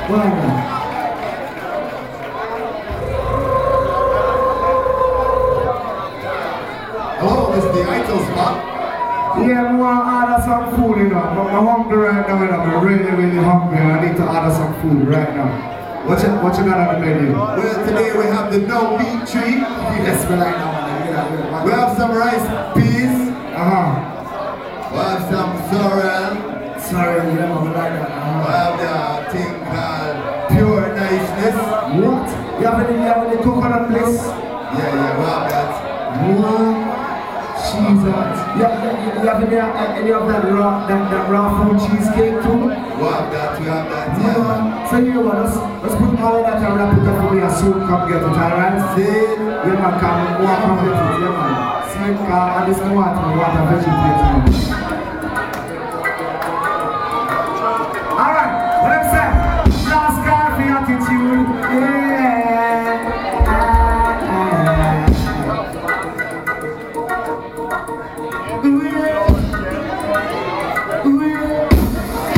Hello, it's the Idol spot. Yeah, I want to order some food, you know. But I'm hungry right now, you know. I'm really, really hungry. I need to order some food right now. What you got on the menu? Well, today we have the no meat tree. Yes, we like that one. We have some rice peas. Uh-huh. We have some sorrel. Sorry, yeah, we like that. We have the thing called pure niceness. What? You have any coconut bliss? Yeah, we have that. What? Jesus. You have any of that raw food cheesecake too? We have that, yeah. So you want us, let's put all of that and wrap it up for me and soon come get it, alright? See? Yeah man, come get it, yeah man. See, at this moment we want a vegetarian.